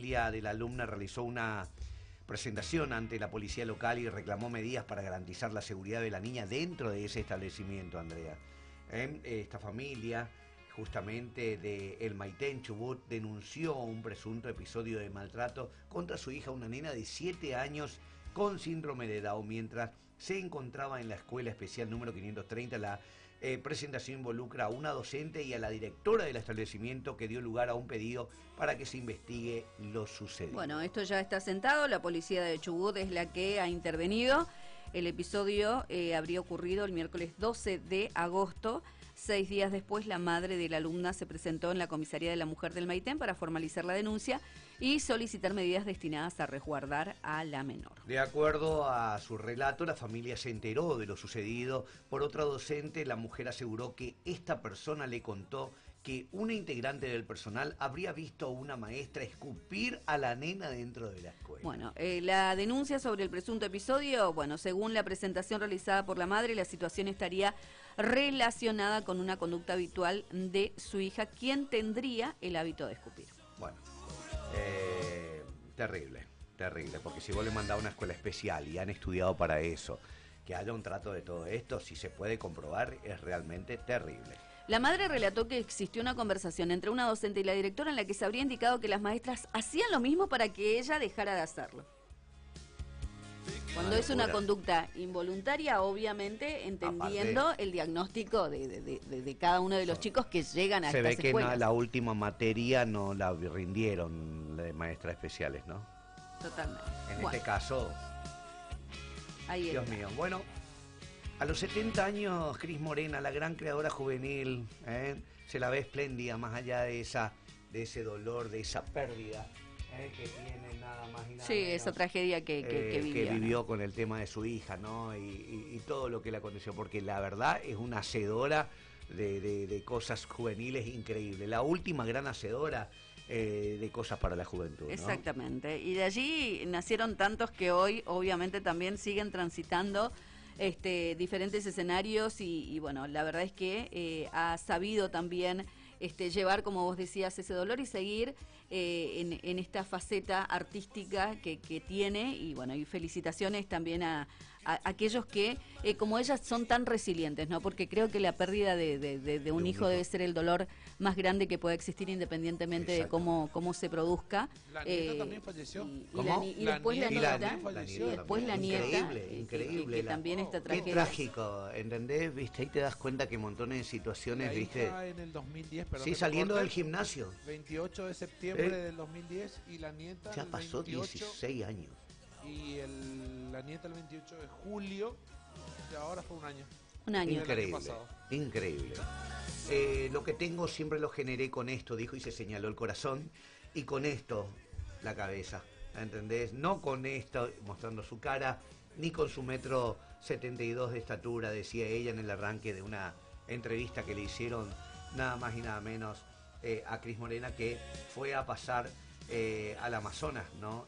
familia de la alumna realizó una presentación ante la policía local y reclamó medidas para garantizar la seguridad de la niña dentro de ese establecimiento, Andrea. Esta familia, justamente de El Maitén, Chubut, denunció un presunto episodio de maltrato contra su hija, una nena de 7 años con síndrome de Down, mientras se encontraba en la escuela especial número 530. La presentación involucra a una docente y a la directora del establecimiento, que dio lugar a un pedido para que se investigue lo sucedido. Bueno, esto ya está sentado, la policía de Chubut es la que ha intervenido. El episodio habría ocurrido el miércoles 12 de agosto. 6 días después, la madre de la alumna se presentó en la comisaría de la mujer del Maitén para formalizar la denuncia y solicitar medidas destinadas a resguardar a la menor. De acuerdo a su relato, la familia se enteró de lo sucedido por otra docente. La mujer aseguró que esta persona le contó que una integrante del personal habría visto a una maestra escupir a la nena dentro de la escuela. Bueno, la denuncia sobre el presunto episodio, bueno, según la presentación realizada por la madre, la situación estaría relacionada con una conducta habitual de su hija, quien tendría el hábito de escupir. Bueno, terrible, porque si vos le mandás a una escuela especial y han estudiado para eso, que haya un trato de todo esto, si se puede comprobar, es realmente terrible. La madre relató que existió una conversación entre una docente y la directora en la que se habría indicado que las maestras hacían lo mismo para que ella dejara de hacerlo. Cuando es una conducta involuntaria, obviamente entendiendo aparte, el diagnóstico de cada uno de los chicos que llegan a estas escuelas. Se ve que no, la última materia no la rindieron de maestras especiales, ¿no? Totalmente. En este caso, ahí Dios está. mío. Bueno, a los 70 años, Cris Morena, la gran creadora juvenil, se la ve espléndida, más allá de ese dolor, de esa pérdida que tiene nada más y nada sí, menos, esa tragedia que vivió con el tema de su hija, ¿no? Y todo lo que le aconteció, porque la verdad es una hacedora de cosas juveniles increíbles, la última gran hacedora de cosas para la juventud, ¿no? Exactamente, y de allí nacieron tantos que hoy obviamente también siguen transitando diferentes escenarios y bueno, la verdad es que ha sabido también llevar, como vos decías, ese dolor y seguir en esta faceta artística que tiene, y bueno, y felicitaciones también a aquellos que, como ellas, son tan resilientes, ¿no? Porque creo que la pérdida de un hijo debe ser el dolor más grande que pueda existir, independientemente de cómo se produzca. La nieta también falleció. Y después la nieta, increíble. Que también esta tragedia. Qué trágico, ¿entendés? ¿Viste? Ahí te das cuenta que montones de situaciones, la ¿viste? hija en el 2010, perdón, sí, saliendo del gimnasio. 28 de septiembre del 2010 y la nieta ya pasó 16 años. Y la nieta el 28 de julio, y ahora fue un año. Un año. Increíble. Lo que tengo siempre lo generé con esto, dijo, y se señaló el corazón, y con esto la cabeza, ¿entendés? No con esto mostrando su cara, ni con su 1,72 m de estatura, decía ella en el arranque de una entrevista que le hicieron nada más y nada menos a Cris Morena, que fue a pasar al Amazonas, ¿no?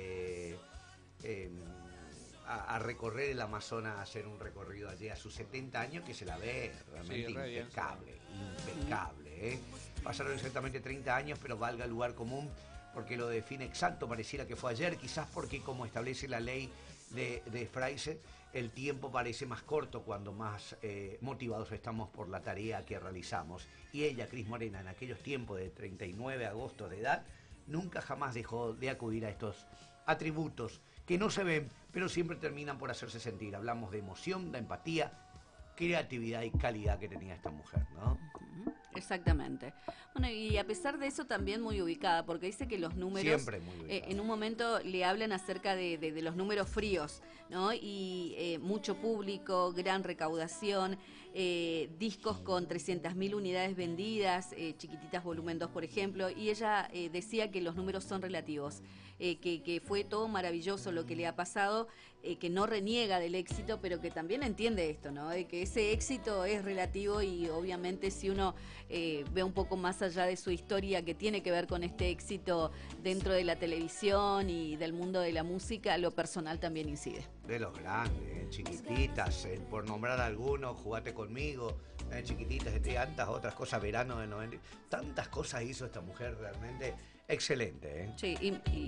A recorrer el Amazonas, a hacer un recorrido allí a sus 70 años, que se la ve realmente impecable. Pasaron exactamente 30 años, pero valga el lugar común, porque lo define exacto, pareciera que fue ayer, quizás porque, como establece la ley de Fraser, el tiempo parece más corto cuando más motivados estamos por la tarea que realizamos. Y ella, Cris Morena, en aquellos tiempos de 39 agostos de edad, nunca jamás dejó de acudir a estos atributos que no se ven, pero siempre terminan por hacerse sentir. Hablamos de emoción, de empatía, creatividad y calidad que tenía esta mujer, ¿no? Exactamente. Bueno, y a pesar de eso también muy ubicada, porque dice que los números siempre muy ubicada. En un momento le hablan acerca de los números fríos, ¿no? Y mucho público, gran recaudación, discos con 300.000 unidades vendidas, Chiquititas volumen 2, por ejemplo, y ella decía que los números son relativos, que fue todo maravilloso lo que le ha pasado, que no reniega del éxito, pero que también entiende esto, ¿no? De que ese éxito es relativo y obviamente si uno ve un poco más allá de su historia que tiene que ver con este éxito dentro de la televisión y del mundo de la música, lo personal también incide. De los grandes, Chiquititas, por nombrar algunos, Jugate conmigo, Chiquititas, tantas otras cosas, Verano del 90, tantas cosas hizo esta mujer realmente Excelente, ¿eh? Sí, y